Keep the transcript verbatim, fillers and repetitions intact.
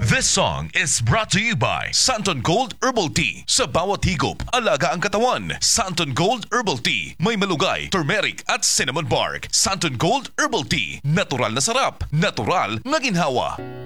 This song is brought to you by Santon Gold Herbal Tea. Sa bawat higop, alaga ang katawan. Santon Gold Herbal Tea. May malugay, turmeric at cinnamon bark. Santon Gold Herbal Tea. Natural na sarap, natural na ginhawa.